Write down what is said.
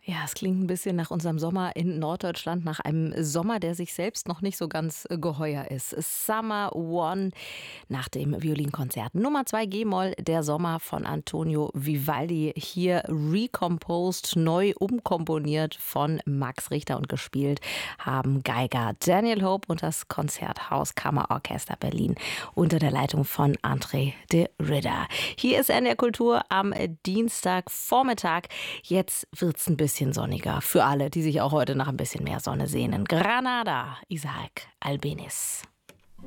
Ja, es klingt ein bisschen nach unserem Sommer in Norddeutschland, nach einem Sommer, der sich selbst noch nicht so ganz geheuer ist. Summer One nach dem Violinkonzert Nummer 2 G-Moll, der Sommer von Antonio Vivaldi, hier recomposed, neu umkomponiert von Max Richter und gespielt haben Geiger Daniel Hope und das Konzerthaus Kammerorchester Berlin unter der Leitung von André de Ridder. Hier ist NDR Kultur am Dienstagvormittag. Jetzt wird's ein bisschen sonniger für alle, die sich auch heute nach ein bisschen mehr Sonne sehnen. Granada, Isaac Albeniz.